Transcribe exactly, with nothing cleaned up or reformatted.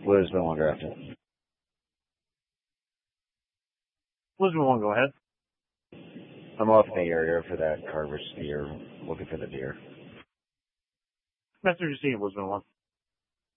Lisbon one drafted. Lisbon one, go ahead. I'm off in the area for that Carver's deer, looking for the deer. Message received, Lisbon one.